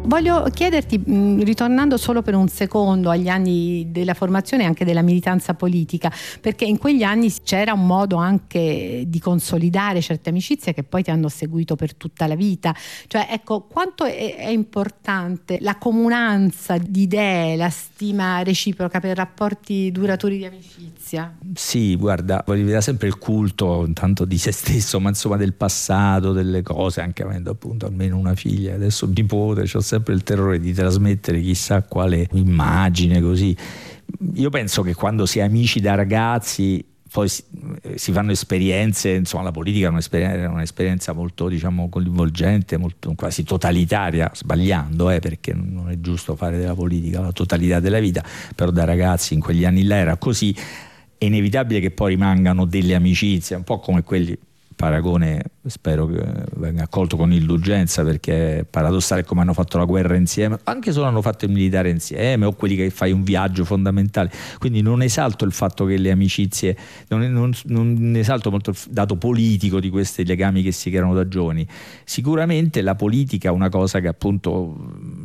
Voglio chiederti, ritornando solo per un secondo agli anni della formazione e anche della militanza politica, perché in quegli anni c'era un modo anche di consolidare certe amicizie che poi ti hanno seguito per tutta la vita. Cioè, ecco, quanto è importante la comunanza di idee, la stima reciproca per rapporti duraturi di amicizia? Sì, guarda, voglio vedere sempre il culto tanto di se stesso, ma insomma del passato, delle cose, anche avendo appunto almeno una figlia, adesso un nipote, c'ho sempre il terrore di trasmettere chissà quale immagine così. Io penso che quando si è amici da ragazzi poi si fanno esperienze, insomma la politica è un'esperienza molto, diciamo, coinvolgente, molto, quasi totalitaria, sbagliando, perché non è giusto fare della politica la totalità della vita, però da ragazzi in quegli anni là era così. È inevitabile che poi rimangano delle amicizie, un po' come quelli, paragone spero che venga accolto con indulgenza, perché è paradossale come hanno fatto la guerra insieme, anche solo hanno fatto il militare insieme, o quelli che fai un viaggio fondamentale. Quindi non esalto il fatto che le amicizie, non esalto molto il dato politico di questi legami che si creano da giovani. Sicuramente la politica è una cosa che appunto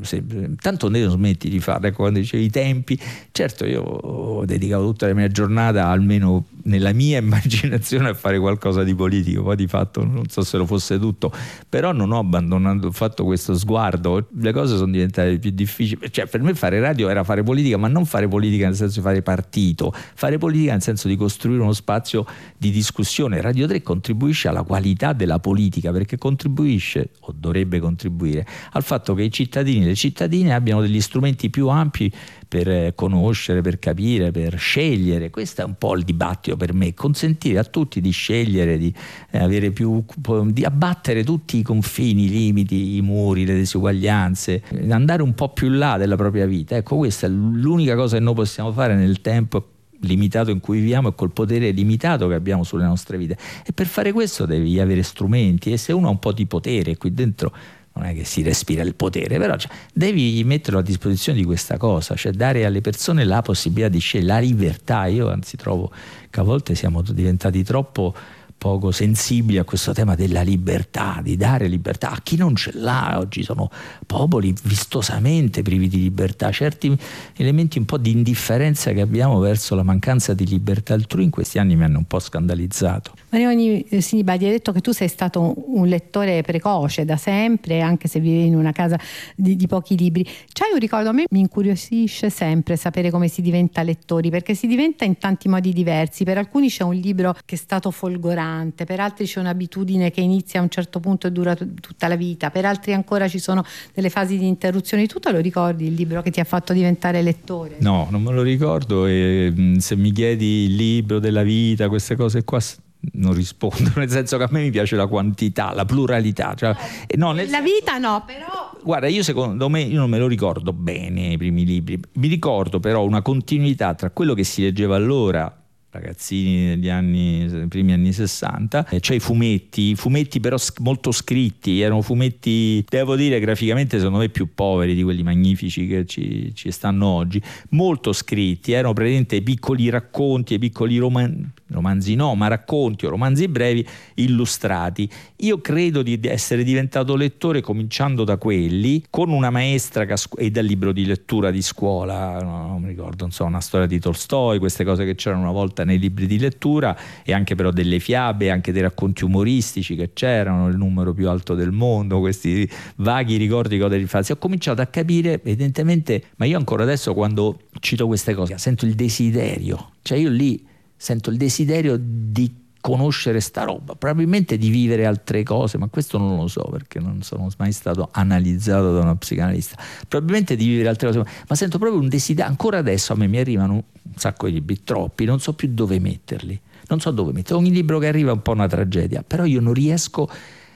tanto ne smetti di fare, quando dicevi i tempi, certo io ho dedicato tutta la mia giornata, almeno nella mia immaginazione, a fare qualcosa di politico, poi di fatto non so se lo fosse tutto, però non ho abbandonato, ho fatto questo sguardo, le cose sono diventate più difficili. Cioè, per me fare radio era fare politica, ma non fare politica nel senso di fare partito, fare politica nel senso di costruire uno spazio di discussione. Radio 3 contribuisce alla qualità della politica, perché contribuisce, o dovrebbe contribuire, al fatto che i cittadini e le cittadine abbiano degli strumenti più ampi per conoscere, per capire, per scegliere. Questo è un po' il dibattito per me, consentire a tutti di scegliere, di avere più, di abbattere tutti i confini, i limiti, i muri, le disuguaglianze, andare un po' più in là della propria vita. Ecco, questa è l'unica cosa che noi possiamo fare nel tempo limitato in cui viviamo e col potere limitato che abbiamo sulle nostre vite. E per fare questo devi avere strumenti, e se uno ha un po' di potere qui dentro, non è che si respira il potere, però devi metterlo a disposizione di questa cosa, cioè dare alle persone la possibilità di scegliere, la libertà. Io anzi trovo che a volte siamo diventati troppo poco sensibili a questo tema della libertà, di dare libertà a chi non ce l'ha. Oggi sono popoli vistosamente privi di libertà, certi elementi un po' di indifferenza che abbiamo verso la mancanza di libertà altrui in questi anni mi hanno un po' scandalizzato. Marioni Sinibadi, hai detto che tu sei stato un lettore precoce da sempre, anche se vivevi in una casa di pochi libri. C'hai un ricordo? A me mi incuriosisce sempre sapere come si diventa lettori, perché si diventa in tanti modi diversi. Per alcuni c'è un libro che è stato folgorante, per altri c'è un'abitudine che inizia a un certo punto e dura tutta la vita, per altri ancora ci sono delle fasi di interruzione. Tu te lo ricordi il libro che ti ha fatto diventare lettore? No, non me lo ricordo, e se mi chiedi il libro della vita, queste cose qua, non rispondo, nel senso che a me mi piace la quantità, la pluralità, cioè, no, la vita no, però guarda, io secondo me, io non me lo ricordo bene i primi libri, mi ricordo però una continuità tra quello che si leggeva allora, ragazzini degli primi anni 60, cioè i fumetti però molto scritti, erano fumetti, devo dire, graficamente secondo me più poveri di quelli magnifici che ci stanno oggi, molto scritti, erano praticamente piccoli racconti, piccoli romanzi no, ma racconti o romanzi brevi illustrati. Io credo di essere diventato lettore cominciando da quelli, con una maestra e dal libro di lettura di scuola, non mi ricordo, insomma, una storia di Tolstoi, queste cose che c'erano una volta nei libri di lettura, e anche però delle fiabe, anche dei racconti umoristici che c'erano, il numero più alto del mondo, questi vaghi ricordi che ho dell'infanzia. Ho cominciato a capire, evidentemente, ma io ancora adesso quando cito queste cose sento il desiderio, cioè io lì sento il desiderio di conoscere sta roba, probabilmente di vivere altre cose, ma questo non lo so perché non sono mai stato analizzato da uno psicanalista, probabilmente di vivere altre cose, ma sento proprio un desiderio. Ancora adesso a me mi arrivano un sacco di libri, troppi, non so più dove metterli, ogni libro che arriva è un po' una tragedia, però io non riesco,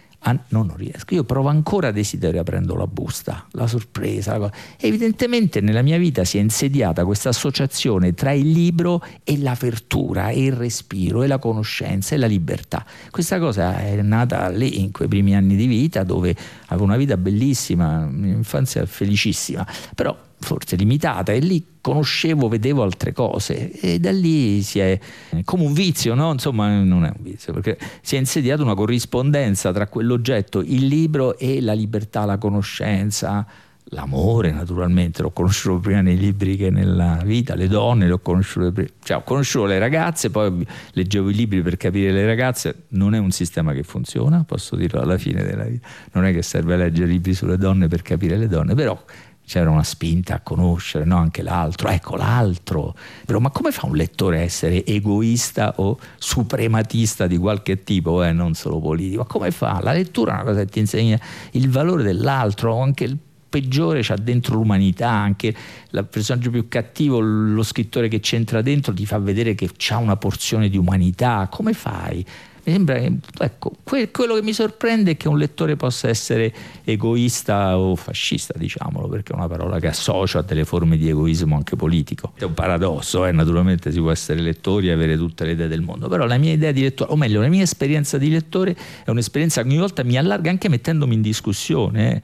io provo ancora desiderio aprendo la busta, la sorpresa, la cosa. Evidentemente nella mia vita si è insediata questa associazione tra il libro e l'apertura e il respiro e la conoscenza e la libertà. Questa cosa è nata lì in quei primi anni di vita, dove avevo una vita bellissima, un'infanzia felicissima, però forse limitata, e lì conoscevo, vedevo altre cose, e da lì si è come un vizio, no? Insomma, non è un vizio, perché si è insediata una corrispondenza tra quell'oggetto, il libro, e la libertà, la conoscenza, l'amore naturalmente, l'ho conosciuto prima nei libri che nella vita, le donne le ho conosciute prima, cioè ho conosciuto le ragazze, poi leggevo i libri per capire le ragazze. Non è un sistema che funziona, posso dirlo alla fine della vita, non è che serve a leggere libri sulle donne per capire le donne, però c'era una spinta a conoscere, no? Anche l'altro, ecco l'altro. Però ma come fa un lettore a essere egoista o suprematista di qualche tipo, non solo politico? Ma come fa? La lettura è una cosa che ti insegna il valore dell'altro, anche il peggiore c'ha dentro l'umanità, anche il personaggio più cattivo, lo scrittore che c'entra dentro ti fa vedere che c'ha una porzione di umanità. Come fai? Mi sembra che, ecco, quello che mi sorprende è che un lettore possa essere egoista o fascista, diciamolo, perché è una parola che associa a delle forme di egoismo anche politico. È un paradosso, naturalmente si può essere lettori e avere tutte le idee del mondo, però la mia idea di lettore, o meglio la mia esperienza di lettore è un'esperienza che ogni volta mi allarga, anche mettendomi in discussione,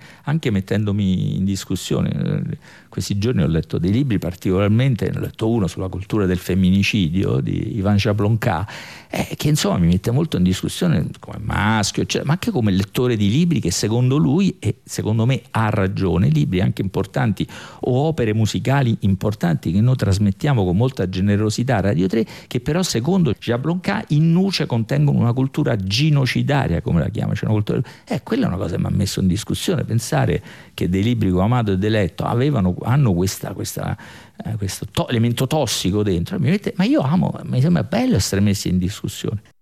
Questi giorni ho letto dei libri, particolarmente ne ho letto uno sulla cultura del femminicidio di Ivan Jablonka, che insomma mi mette molto in discussione come maschio, eccetera, ma anche come lettore di libri che secondo lui, e secondo me ha ragione, libri anche importanti o opere musicali importanti che noi trasmettiamo con molta generosità a Radio 3, che però secondo Jablonka in nuce contengono una cultura genocidaria, come la chiama, cioè una cultura, quella è una cosa che mi ha messo in discussione, pensare che dei libri come Amato e Deletto hanno questo elemento tossico dentro, ma io amo, mi sembra bello essere messi in discussione.